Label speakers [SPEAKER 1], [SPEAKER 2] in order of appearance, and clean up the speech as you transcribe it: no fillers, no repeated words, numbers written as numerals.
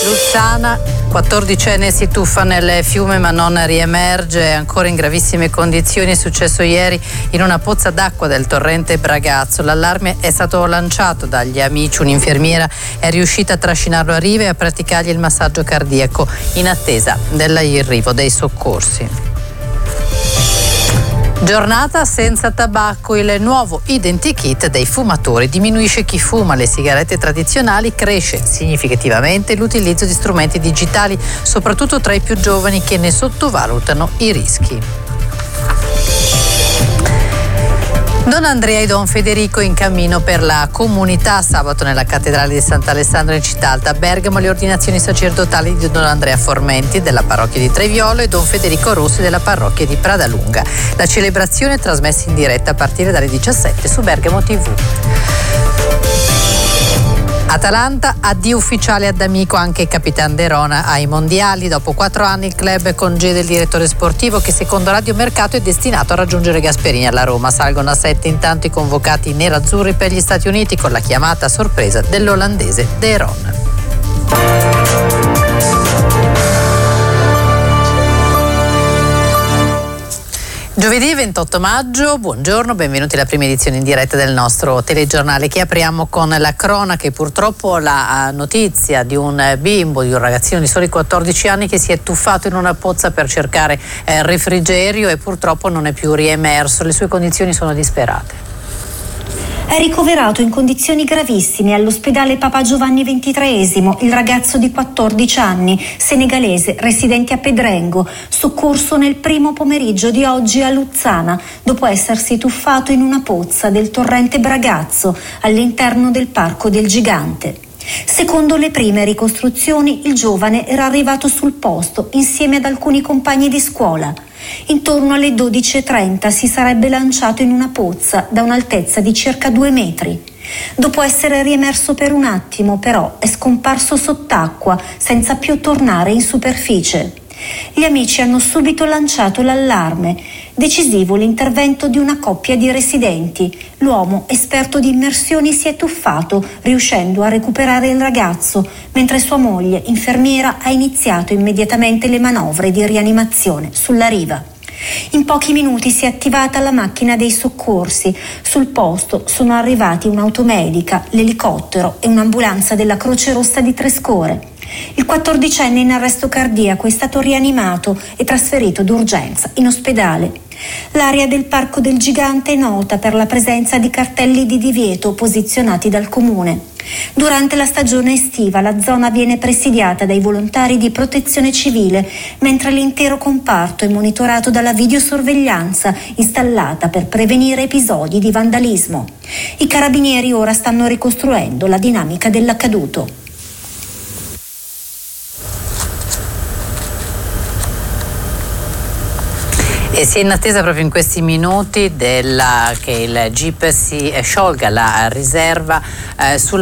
[SPEAKER 1] Luzzana, 14enne si tuffa nel fiume ma non riemerge, è ancora in gravissime condizioni. È successo ieri in una pozza d'acqua del torrente Bragazzo. L'allarme è stato lanciato dagli amici, un'infermiera è riuscita a trascinarlo a riva e a praticargli il massaggio cardiaco in attesa dell'arrivo dei soccorsi. Giornata senza tabacco, il nuovo identikit dei fumatori diminuisce chi fuma le sigarette tradizionali, cresce significativamente l'utilizzo di strumenti digitali, soprattutto tra i più giovani che ne sottovalutano i rischi. Don Andrea e Don Federico in cammino per la comunità. Sabato nella cattedrale di Sant'Alessandro in Città Alta a Bergamo le ordinazioni sacerdotali di Don Andrea Formenti della parrocchia di Treviolo e Don Federico Rossi della parrocchia di Pradalunga. La celebrazione è trasmessa in diretta a partire dalle 17 su Bergamo TV. Atalanta, addio ufficiale ad D'Amico, anche Capitan Derona ai mondiali. Dopo 4 anni il club congeda il direttore sportivo che secondo Radio Mercato è destinato a raggiungere Gasperini alla Roma. Salgono a 7 intanto i convocati nerazzurri per gli Stati Uniti con la chiamata a sorpresa dell'olandese De Ron. Giovedì 28 maggio, buongiorno, benvenuti alla prima edizione in diretta del nostro telegiornale che apriamo con la cronaca e purtroppo la notizia di un bimbo, di un ragazzino di soli 14 anni che si è tuffato in una pozza per cercare refrigerio e purtroppo non è più riemerso. Le sue condizioni sono disperate.
[SPEAKER 2] È ricoverato in condizioni gravissime all'ospedale Papa Giovanni XXIII il ragazzo di 14 anni, senegalese, residente a Pedrengo, soccorso nel primo pomeriggio di oggi a Luzzana, dopo essersi tuffato in una pozza del torrente Bragazzo all'interno del Parco del Gigante. Secondo le prime ricostruzioni, il giovane era arrivato sul posto insieme ad alcuni compagni di scuola. Intorno alle 12:30 si sarebbe lanciato in una pozza da un'altezza di circa 2 metri. Dopo essere riemerso per un attimo, però, è scomparso sott'acqua senza più tornare in superficie. Gli amici hanno subito lanciato l'allarme. Decisivo l'intervento di una coppia di residenti. L'uomo, esperto di immersioni, si è tuffato, riuscendo a recuperare il ragazzo, mentre sua moglie, infermiera, ha iniziato immediatamente le manovre di rianimazione sulla riva. In pochi minuti si è attivata la macchina dei soccorsi. Sul posto sono arrivati un'automedica, l'elicottero e un'ambulanza della Croce Rossa di Trescore. Il 14enne in arresto cardiaco è stato rianimato e trasferito d'urgenza in ospedale. L'area del Parco del Gigante è nota per la presenza di cartelli di divieto posizionati dal comune. Durante la stagione estiva la zona viene presidiata dai volontari di protezione civile, mentre l'intero comparto è monitorato dalla videosorveglianza installata per prevenire episodi di vandalismo. I carabinieri ora stanno ricostruendo la dinamica dell'accaduto.
[SPEAKER 1] E si è in attesa proprio in questi minuti che il GIP si sciolga la riserva sulla